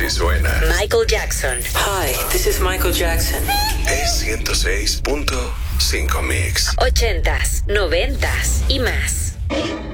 si suena. Michael Jackson. Hi, this is Michael Jackson. Es 106.5 Mix. 80s, 90s y más.